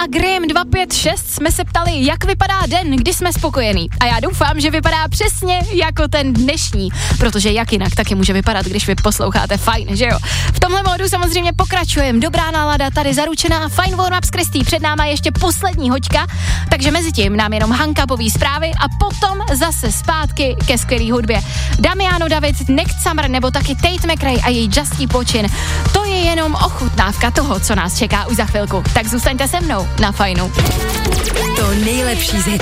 a Graham 256 jsme se ptali, jak vypadá den, kdy jsme spokojení. A já doufám, že vypadá přesně jako ten dnešní, protože jak jinak taky může vypadat, když vy posloucháte Fajn, že jo? V tomhle módu samozřejmě pokračujeme. Dobrá nálada tady zaručená. Fajn warm up s Kristý. Před náma ještě poslední hoďka, takže mezi tím nám jenom Hanka poví zprávy a potom zase zpátky ke skvělý hudbě. Damiano David, Next Summer nebo taky Tate McRae a její Justy Počin. To je jenom ochutnávka toho, co nás čeká už za chvilku. Tak zůstaňte se mnou na Fajnu. To nejlepší z